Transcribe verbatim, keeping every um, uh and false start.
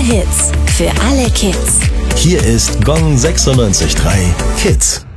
Hits für alle Kids. Hier ist Gong sechsundneunzig Komma drei Kids.